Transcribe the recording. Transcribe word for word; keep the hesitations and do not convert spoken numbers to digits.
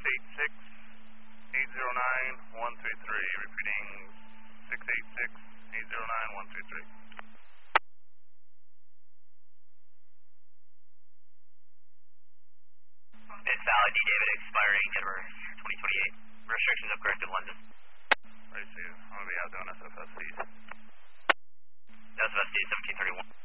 eight six, eight zero nine, one three three. Repeating six eight six, eight zero nine, one three three. It's Valley D. David expiring Denver twenty twenty-eight. Restrictions of corrective lenses. Ready to see you. I'm going to be out doing S F S Cs. S F S D seventeen thirty-one.